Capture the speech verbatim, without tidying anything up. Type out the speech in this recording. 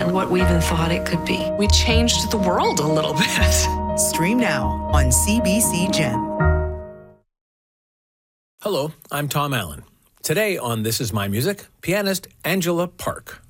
beyond what we even thought it could be. We changed the world a little bit. Stream now on C B C Gem. Hello, I'm Tom Allen. Today on This Is My Music, pianist Angela Park.